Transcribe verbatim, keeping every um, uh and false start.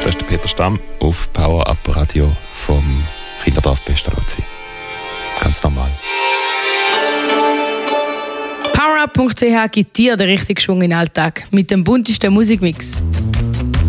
Das ist der Peter Stamm auf Power Up Radio vom Kinderdorf Pestalozzi. Ganz normal. powerup punkt c h gibt dir den richtigen Schwung in den Alltag mit dem buntesten Musikmix.